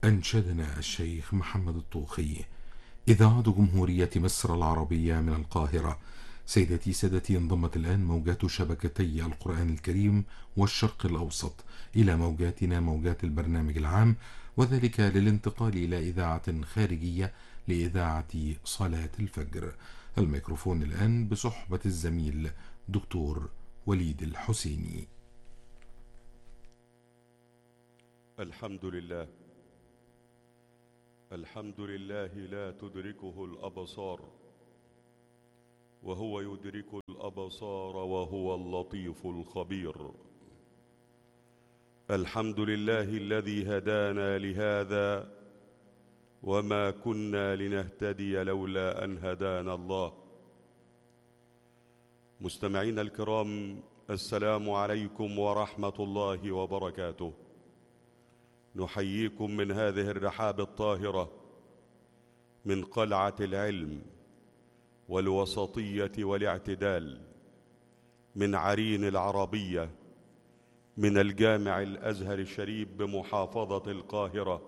أنشدنا الشيخ محمد الطوخي. إذاعة جمهورية مصر العربية من القاهرة. سيدتي سادتي، انضمت الآن موجات شبكتي القرآن الكريم والشرق الأوسط إلى موجاتنا، موجات البرنامج العام، وذلك للانتقال إلى إذاعة خارجية لإذاعة صلاة الفجر. الميكروفون الآن بصحبة الزميل دكتور وليد الحسيني. الحمد لله. الحمد لله لا تدركه الأبصار، وهو يدرك الأبصار وهو اللطيف الخبير. الحمد لله الذي هدانا لهذا، وما كنا لنهتدي لولا أن هدانا الله. مستمعينا الكرام، السلام عليكم ورحمة الله وبركاته. نحييكم من هذه الرحاب الطاهرة، من قلعة العلم والوسطية والاعتدال، من عرين العربية، من الجامع الأزهر الشريف بمحافظة القاهرة.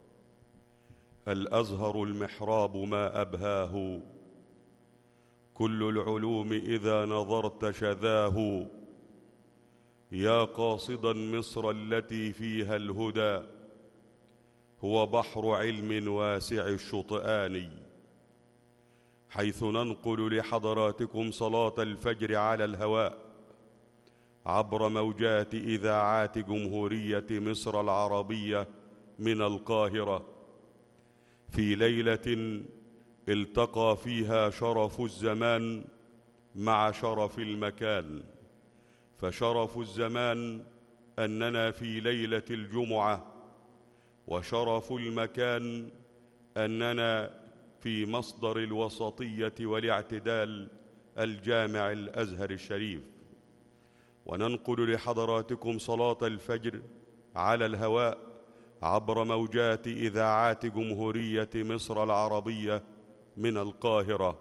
الأزهر المحراب ما أبهاه، كل العلوم إذا نظرت شذاه. يا قاصدا مصر التي فيها الهدى، هو بحر علم واسع الشطآن. حيث ننقل لحضراتكم صلاة الفجر على الهواء عبر موجات إذاعات جمهورية مصر العربية من القاهرة، في ليلة التقى فيها شرف الزمان مع شرف المكان. فشرف الزمان أننا في ليلة الجمعة، وشرف المكان أننا في مصدر الوسطية والاعتدال، الجامع الأزهر الشريف. وننقل لحضراتكم صلاة الفجر على الهواء عبر موجات إذاعات جمهورية مصر العربية من القاهرة.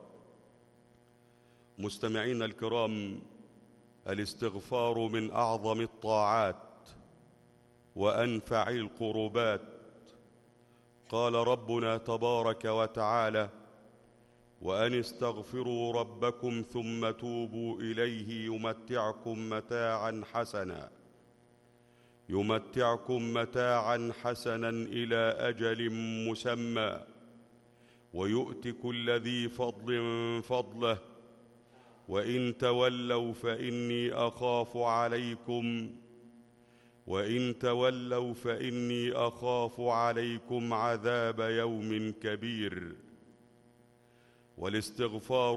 مستمعين الكرام، الاستغفار من أعظم الطاعات وأنفع القربات. قال ربنا تبارك وتعالى: وأن استغفروا ربكم ثم توبوا إليه يمتعكم متاعا حسنا إلى أجل مسمى، ويؤت كل ذي فضل فضله، وإن تولوا فإني أخاف عليكم عذاب يوم كبير. والاستغفار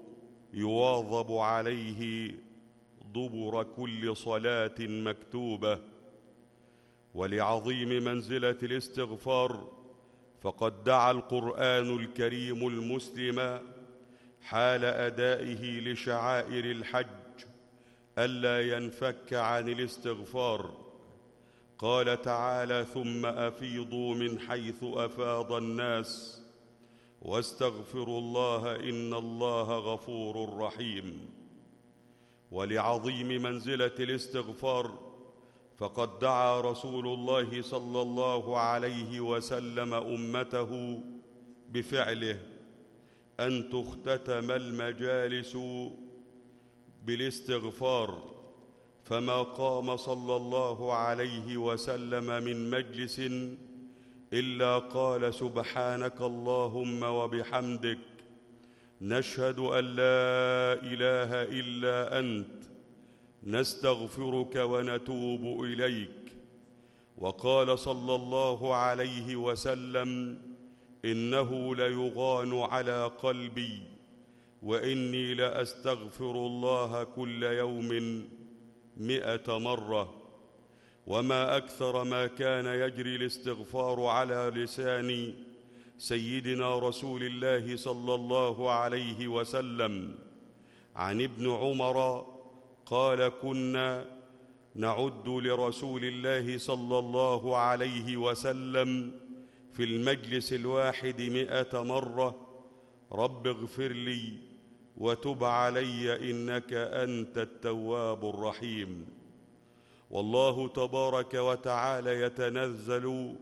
يواظب عليه دبر كل صلاة مكتوبة. ولعظيم منزلة الاستغفار فقد دعا القرآن الكريم المسلم حال أدائه لشعائر الحج ألا ينفك عن الاستغفار. قال تعالى: ثم أفيضوا من حيث أفاض الناس واستغفروا الله إن الله غفور رحيم. ولعظيم منزلة الاستغفار فقد دعا رسول الله صلى الله عليه وسلم أمته بفعله أن تختتم المجالس بالاستغفار، فما قام صلى الله عليه وسلم من مجلس إلا قال: سبحانك اللهم وبحمدك، نشهد أن لا إله إلا أنت، نستغفرك ونتوب إليك. وقال صلى الله عليه وسلم: إنه ليغان على قلبي، وإني لأستغفر الله كل يوم 100 مرة. وما أكثر ما كان يجري الاستغفار على لسان سيدنا رسول الله صلى الله عليه وسلم. عن ابن عمر قال: كنا نعد لرسول الله صلى الله عليه وسلم في المجلس الواحد 100 مرة: رب اغفر لي وتب علي إنك أنت التواب الرحيم. والله تبارك وتعالى يتنزل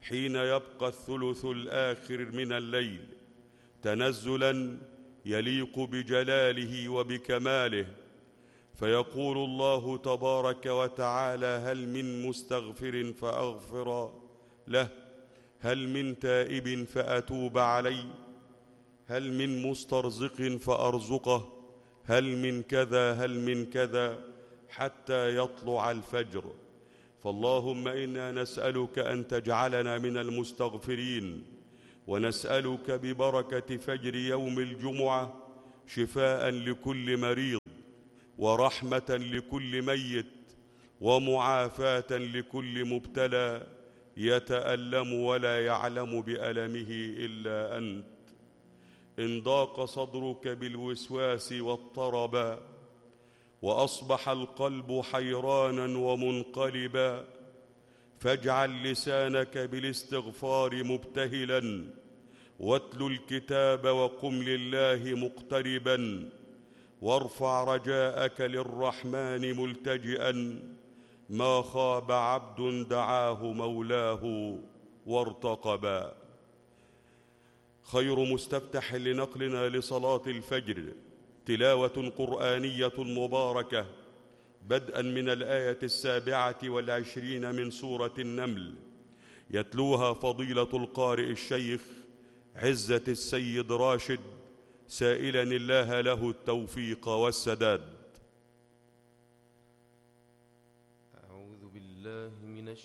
حين يبقى الثلث الآخر من الليل تنزلا يليق بجلاله وبكماله، فيقول الله تبارك وتعالى: هل من مستغفر فأغفر له، هل من تائب فأتوب عليه، هل من مسترزق فأرزقه، هل من كذا هل من كذا، حتى يطلع الفجر. فاللهم إنا نسألك أن تجعلنا من المستغفرين، ونسألك ببركة فجر يوم الجمعة شفاء لكل مريض، ورحمة لكل ميت، ومعافاة لكل مبتلى يتألم ولا يعلم بألمه إلا أنت. إن ضاق صدرك بالوسواس واضطربا، وأصبح القلب حيرانا ومنقلبا، فاجعل لسانك بالاستغفار مبتهلا، واتل الكتاب وقم لله مقتربا، وارفع رجاءك للرحمن ملتجئا، ما خاب عبد دعاه مولاه وارتقبا. خير مستفتح لنقلنا لصلاة الفجر تلاوة قرآنية مباركة، بدءا من الآية 27 من سورة النمل، يتلوها فضيلة القارئ الشيخ عزة السيد راشد، سائلا الله له التوفيق والسداد. أعوذ بالله من